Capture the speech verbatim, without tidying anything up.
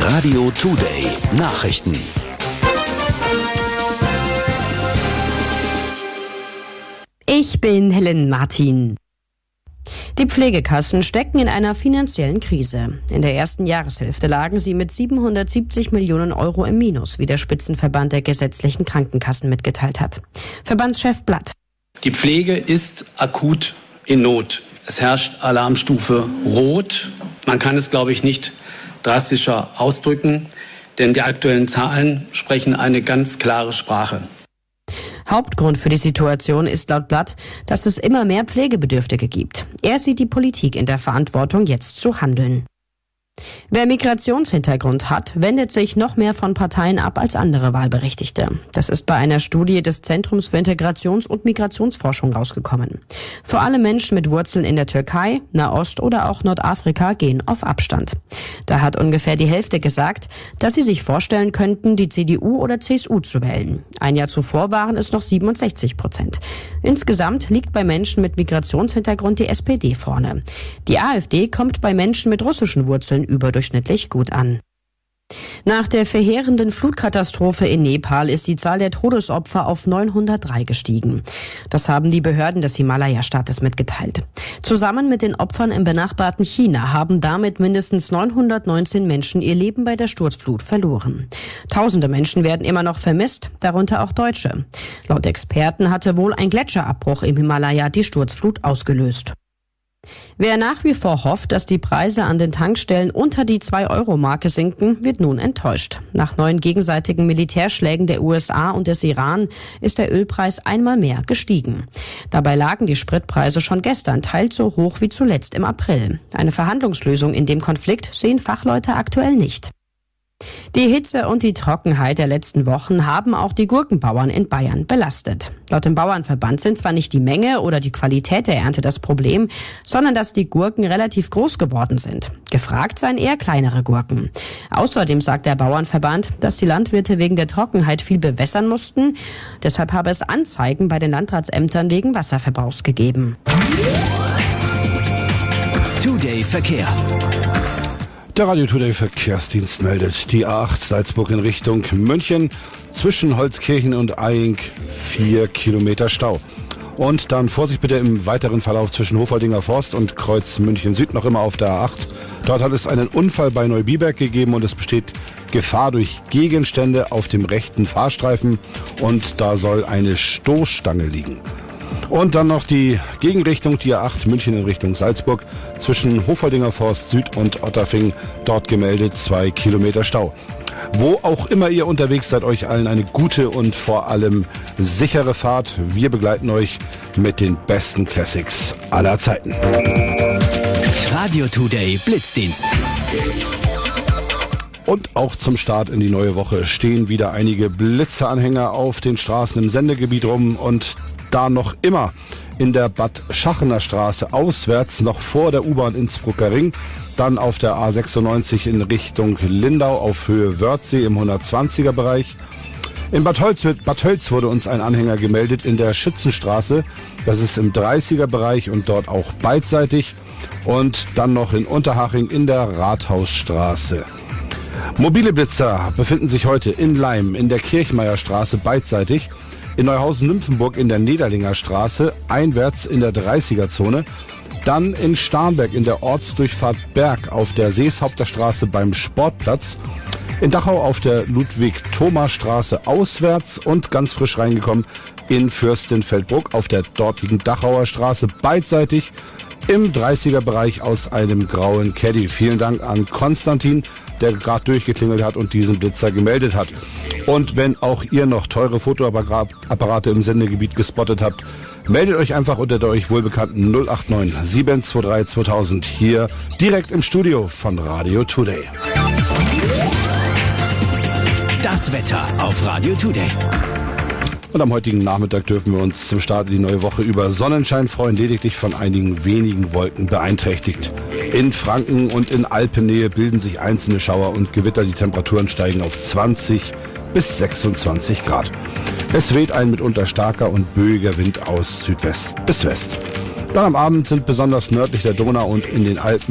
Radio Today Nachrichten. Ich bin Helen Martin. Die Pflegekassen stecken in einer finanziellen Krise. In der ersten Jahreshälfte lagen sie mit siebenhundertsiebzig Millionen Euro im Minus, wie der Spitzenverband der gesetzlichen Krankenkassen mitgeteilt hat. Verbandschef Blatt. Die Pflege ist akut in Not. Es herrscht Alarmstufe Rot. Man kann es, glaube ich, nicht drastischer ausdrücken, denn die aktuellen Zahlen sprechen eine ganz klare Sprache. Hauptgrund für die Situation ist laut Blatt, dass es immer mehr Pflegebedürftige gibt. Er sieht die Politik in der Verantwortung, jetzt zu handeln. Wer Migrationshintergrund hat, wendet sich noch mehr von Parteien ab als andere Wahlberechtigte. Das ist bei einer Studie des Zentrums für Integrations- und Migrationsforschung rausgekommen. Vor allem Menschen mit Wurzeln in der Türkei, Nahost oder auch Nordafrika gehen auf Abstand. Da hat ungefähr die Hälfte gesagt, dass sie sich vorstellen könnten, die C D U oder C S U zu wählen. Ein Jahr zuvor waren es noch siebenundsechzig Prozent. Insgesamt liegt bei Menschen mit Migrationshintergrund die S P D vorne. Die AfD kommt bei Menschen mit russischen Wurzeln überdurchschnittlich gut an. Nach der verheerenden Flutkatastrophe in Nepal ist die Zahl der Todesopfer auf neunhundertdrei gestiegen. Das haben die Behörden des Himalaya-Staates mitgeteilt. Zusammen mit den Opfern im benachbarten China haben damit mindestens neunhundertneunzehn Menschen ihr Leben bei der Sturzflut verloren. Tausende Menschen werden immer noch vermisst, darunter auch Deutsche. Laut Experten hatte wohl ein Gletscherabbruch im Himalaya die Sturzflut ausgelöst. Wer nach wie vor hofft, dass die Preise an den Tankstellen unter die zwei Euro Marke sinken, wird nun enttäuscht. Nach neuen gegenseitigen Militärschlägen der U S A und des Iran ist der Ölpreis einmal mehr gestiegen. Dabei lagen die Spritpreise schon gestern teils so hoch wie zuletzt im April. Eine Verhandlungslösung in dem Konflikt sehen Fachleute aktuell nicht. Die Hitze und die Trockenheit der letzten Wochen haben auch die Gurkenbauern in Bayern belastet. Laut dem Bauernverband sind zwar nicht die Menge oder die Qualität der Ernte das Problem, sondern dass die Gurken relativ groß geworden sind. Gefragt seien eher kleinere Gurken. Außerdem sagt der Bauernverband, dass die Landwirte wegen der Trockenheit viel bewässern mussten. Deshalb habe es Anzeigen bei den Landratsämtern wegen Wasserverbrauchs gegeben. Today Verkehr. Der Radio Today Verkehrsdienst meldet die A acht Salzburg in Richtung München zwischen Holzkirchen und Eying vier Kilometer Stau. Und dann Vorsicht bitte im weiteren Verlauf zwischen Hofaldinger Forst und Kreuz München Süd noch immer auf der A acht. Dort hat es einen Unfall bei Neubiberg gegeben und es besteht Gefahr durch Gegenstände auf dem rechten Fahrstreifen und da soll eine Stoßstange liegen. Und dann noch die Gegenrichtung, die A acht München in Richtung Salzburg zwischen Hofaldinger Forst Süd und Otterfing, dort gemeldet zwei Kilometer Stau. Wo auch immer ihr unterwegs seid, euch allen eine gute und vor allem sichere Fahrt. Wir begleiten euch mit den besten Classics aller Zeiten. Radio Today Blitzdienst. Und auch zum Start in die neue Woche stehen wieder einige Blitzeranhänger auf den Straßen im Sendegebiet rum und da noch immer in der Bad Schachener Straße auswärts, noch vor der U-Bahn Innsbrucker Ring, dann auf der A sechsundneunzig in Richtung Lindau auf Höhe Wörthsee im hundertzwanziger Bereich. In Bad Hölz, Bad Hölz wurde uns ein Anhänger gemeldet in der Schützenstraße, das ist im dreißiger Bereich und dort auch beidseitig. Und dann noch in Unterhaching in der Rathausstraße. Mobile Blitzer befinden sich heute in Leim in der Kirchmeierstraße beidseitig, in Neuhausen-Nymphenburg in der Nederlinger Straße, einwärts in der dreißiger Zone, dann in Starnberg in der Ortsdurchfahrt Berg auf der Seeshaupter Straße beim Sportplatz, in Dachau auf der Ludwig-Thoma-Straße auswärts und ganz frisch reingekommen in Fürstenfeldbruck auf der dortigen Dachauer Straße beidseitig im dreißiger Bereich aus einem grauen Caddy. Vielen Dank an Konstantin, der gerade durchgeklingelt hat und diesen Blitzer gemeldet hat. Und wenn auch ihr noch teure Fotoapparate im Sendegebiet gespottet habt, meldet euch einfach unter der euch wohlbekannten null acht neun sieben zwei drei zweitausend hier direkt im Studio von Radio Today. Das Wetter auf Radio Today. Und am heutigen Nachmittag dürfen wir uns zum Start in die neue Woche über Sonnenschein freuen, lediglich von einigen wenigen Wolken beeinträchtigt. In Franken und in Alpennähe bilden sich einzelne Schauer und Gewitter. Die Temperaturen steigen auf zwanzig bis sechsundzwanzig Grad. Es weht ein mitunter starker und böiger Wind aus Südwest bis West. Dann am Abend sind besonders nördlich der Donau und in den Alpen